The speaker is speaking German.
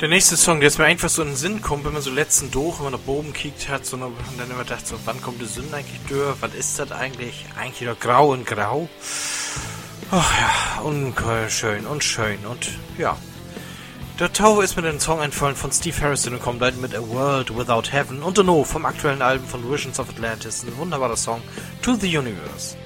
Der nächste Song, der ist mir einfach so in den Sinn kommt, wenn man so letzten durch, wenn man nach oben kickt hat, so, und dann immer dachte, so, wann kommt die Sonne eigentlich durch? Was ist das eigentlich? Eigentlich doch grau und grau. Ach ja, unschön und schön und ja. Der Tau ist mir den Song einfallen von Steve Harrison und kommt mit A World Without Heaven und No vom aktuellen Album von Visions of Atlantis. Ein wunderbarer Song, To the Universe.